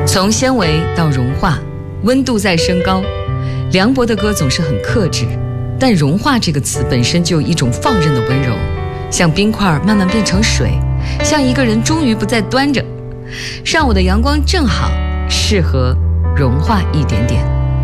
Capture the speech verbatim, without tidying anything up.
从纤维到融化，温度在升高。梁博的歌总是很克制，但融化这个词本身就有一种放任的温柔，像冰块慢慢变成水，像一个人终于不再端着。上午的阳光正好，适合融化一点点。